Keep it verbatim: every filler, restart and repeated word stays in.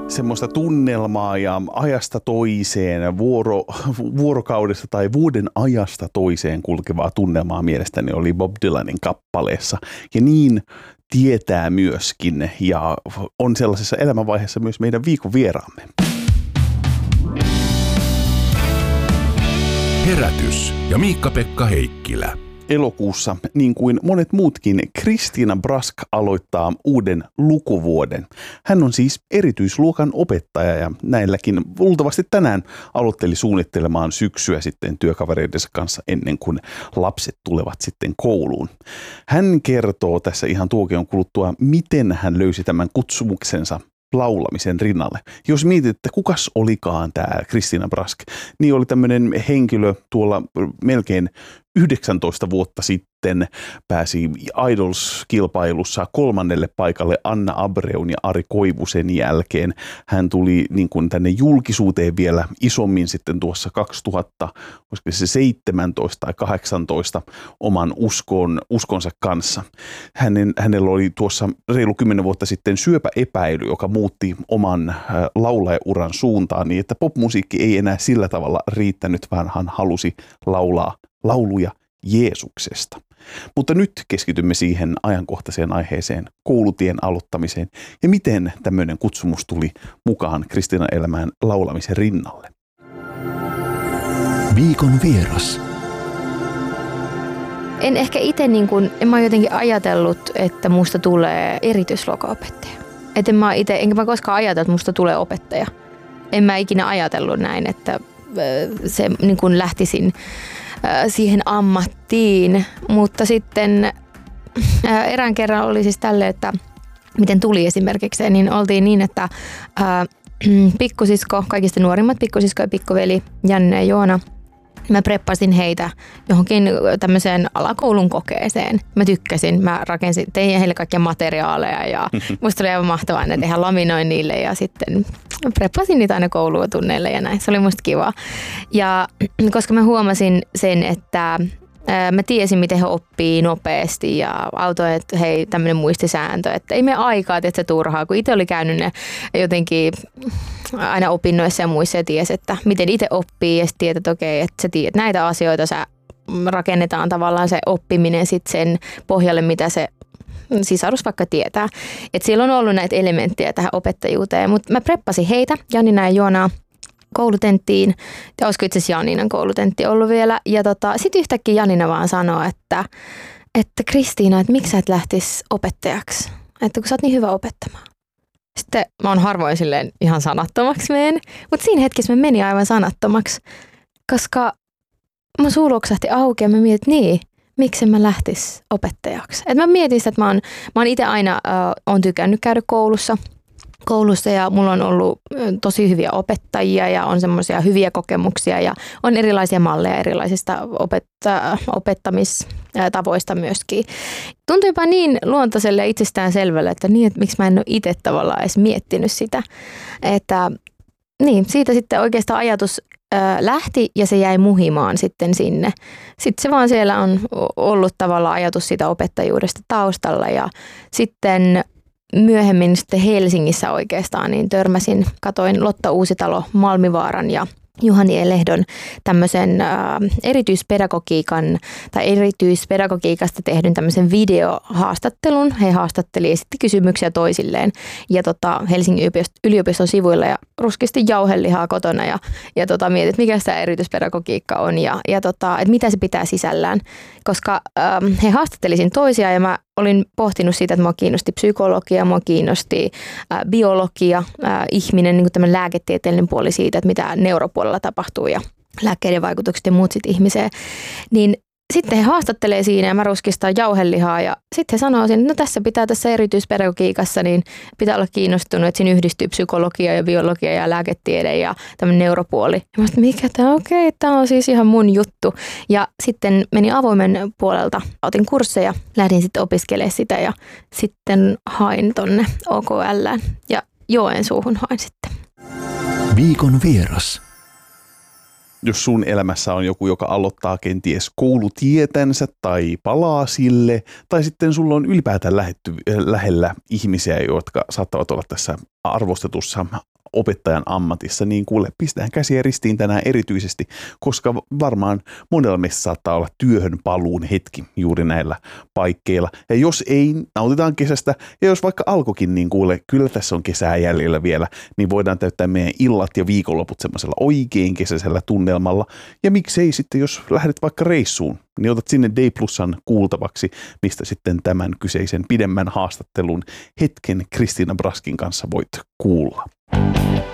semmoista tunnelmaa ja ajasta toiseen, vuoro, vuorokaudesta tai vuoden ajasta toiseen kulkevaa tunnelmaa mielestäni oli Bob Dylanin kappaleessa. Ja niin tietää myöskin ja on sellaisessa elämänvaiheessa myös meidän viikon vieraamme. Herätys ja Miikka-Pekka Heikkilä. Elokuussa, niin kuin monet muutkin, Christina Brask aloittaa uuden lukuvuoden. Hän on siis erityisluokan opettaja ja näilläkin luultavasti tänään aloitteli suunnittelemaan syksyä sitten työkavereidensa kanssa ennen kuin lapset tulevat sitten kouluun. Hän kertoo tässä ihan tuokion kuluttua, miten hän löysi tämän kutsumuksensa laulamisen rinnalle. Jos mietit, että kukas olikaan tämä Christina Brask, niin oli tämmöinen henkilö tuolla melkein yhdeksäntoista vuotta sitten pääsi Idols-kilpailussa kolmannelle paikalle Anna Abreun ja Ari Koivusen jälkeen. Hän tuli niin kuin tänne julkisuuteen vielä isommin sitten tuossa kaksituhatta, olisiko se seitsemäntoista tai kahdeksantoista oman uskon, uskonsa kanssa. Hänen, hänellä oli tuossa reilu kymmenen vuotta sitten syöpäepäily, joka muutti oman äh, laulajauran suuntaan niin, että popmusiikki ei enää sillä tavalla riittänyt, vaan hän halusi laulaa lauluja Jeesuksesta. Mutta nyt keskitymme siihen ajankohtaiseen aiheeseen, koulutien aloittamiseen ja miten tämmöinen kutsumus tuli mukaan Kristinan elämään laulamisen rinnalle. Viikon vieras. En ehkä itse, niin kuin, en mä ole jotenkin ajatellut, että musta tulee erityisluokaopettaja. Että en mä itse, enkä mä koskaan ajatellut, että musta tulee opettaja. En mä ikinä ajatellut näin, että se niin kuin lähtisin siihen ammattiin, mutta sitten erään kerran oli siis tälle, että miten tuli esimerkiksi, niin oltiin niin, että ää, pikkusisko, kaikista nuorimmat pikkusisko ja pikkuveli Janne ja Joona, mä preppasin heitä johonkin tämmöiseen alakoulun kokeeseen. Mä tykkäsin, mä rakensin, tein heille kaikkia materiaaleja ja musta oli aivan mahtavaa, että ihan laminoin niille ja sitten preppasin niitä aina koulutunneille ja näin. Se oli musta kiva. Ja koska mä huomasin sen, että mä tiesin, miten he oppii nopeasti ja autoin, että hei, tämmöinen muistisääntö, että ei mene aikaa, että se turhaa, kun itse oli käynyt ne jotenkin aina opinnoissa ja muissa ja tiesi, että miten itse oppii ja sitten tiedät, että okei, että sä tiedät näitä asioita, sä rakennetaan tavallaan se oppiminen sitten sen pohjalle, mitä se sisarus vaikka tietää. Että siellä on ollut näitä elementtejä tähän opettajuuteen, mutta mä preppasin heitä, Janina ja Joonaa, koulutenttiin. Ja olisiko itse asiassa Janinan koulutentti ollut vielä. Ja tota, sitten yhtäkkiä Janina vaan sanoi, että, että Kristiina, että miksi sä et lähtisi opettajaksi? Että kun sä oot niin hyvä opettamaan. Sitten mä oon harvoin silleen ihan sanattomaksi menen. Mutta siinä hetkessä mä menin aivan sanattomaksi. Koska mä suu loksahti auki ja mä mietin, että niin, miksi mä lähtis opettajaksi. Et mä mietin sitä, että mä oon, mä oon itse aina äh, on tykännyt käydä koulussa. koulussa ja mulla on ollut tosi hyviä opettajia ja on semmoisia hyviä kokemuksia ja on erilaisia malleja erilaisista opetta- opettamistavoista myöskin. Tuntuu jopa niin luontaiselle ja itsestään selvälle, että niin, että miksi mä en ole itse tavallaan edes miettinyt sitä. Että niin, siitä sitten oikeastaan ajatus ää, lähti ja se jäi muhimaan sitten sinne. Sitten se vaan siellä on ollut tavallaan ajatus siitä opettajuudesta taustalla ja sitten myöhemmin sitten Helsingissä oikeastaan niin törmäsin, katoin Lotta Uusitalo Malmivaaran ja Juhani Elehdon tämmöisen ä, erityispedagogiikan tai erityispedagogiikasta tehdyn tämmöisen videohaastattelun. He haastatteli ja esitti kysymyksiä toisilleen ja tota, Helsingin yliopiston sivuilla ja ruskisti jauhelihaa kotona ja, ja tota, mietin, että mikä sitä erityispedagogiikka on ja, ja tota, että mitä se pitää sisällään. Koska ä, he haastattelisin toisia ja mä olin pohtinut siitä, että mua kiinnosti psykologia, mua kiinnosti ä, biologia, ä, ihminen, niin kuin tämmöinen lääketieteellinen puoli siitä, että mitä neuropuolella tapahtuu ja lääkkeiden vaikutukset ja muut sitten ihmiseen. Niin sitten he haastattelee siinä ja mä ruskistan jauhelihaa ja sitten he sanoo siinä, että no tässä pitää tässä erityispedagogiikassa, niin pitää olla kiinnostunut, että siinä yhdistyy psykologia ja biologia ja lääketiede ja tämmöinen neuropuoli. Ja mä sanoin, mikä tämä on, okei, okay, tämä on siis ihan mun juttu. Ja sitten menin avoimen puolelta, otin kursseja, lähdin sitten opiskelemaan sitä ja sitten hain tonne O K L:ään ja Joensuuhun hain sitten. Viikon vieras. Jos sun elämässä on joku, joka aloittaa kenties koulutietänsä tai palaa sille, tai sitten sulla on ylipäätään lähetty, lähellä ihmisiä, jotka saattavat olla tässä arvostetussa opettajan ammatissa, niin kuule, pistetään käsiä ristiin tänään erityisesti, koska varmaan monella meistä saattaa olla työhön paluun hetki juuri näillä paikkeilla. Ja jos ei, nautitaan kesästä, ja jos vaikka alkoikin, niin kuule, kyllä tässä on kesää jäljellä vielä, niin voidaan täyttää meidän illat ja viikonloput semmoisella oikein kesäisellä tunnelmalla. Ja miksei sitten, jos lähdet vaikka reissuun, niin otat sinne D Plusan kuultavaksi, mistä sitten tämän kyseisen pidemmän haastattelun hetken Kristiina Braskin kanssa voit kuulla.